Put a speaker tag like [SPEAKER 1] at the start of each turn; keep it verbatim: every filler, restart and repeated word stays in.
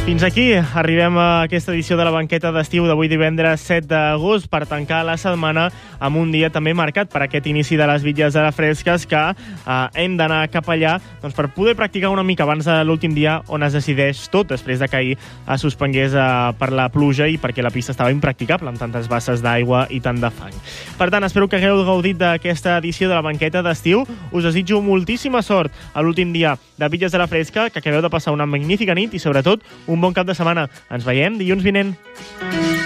[SPEAKER 1] Fins aquí arribem a aquesta edició de la banqueta d'estiu d'avui divendres set d'agost per tancar la setmana amb un dia també marcat per aquest inici de les bitlles de la fresques que eh, hem d'anar cap allà doncs, per poder practicar una mica abans de l'últim dia on es decideix tot després de que ahir es suspengués eh, per la pluja i perquè la pista estava impracticable amb tantes basses d'aigua i tant de fang. Per tant, espero que hagueu gaudit d'aquesta edició de la banqueta d'estiu. Us desitjo moltíssima sort a l'últim dia de bitlles de la fresca, que acabeu de passar una magnífica nit i sobretot un bon cap de setmana. Ens veiem dilluns vinent.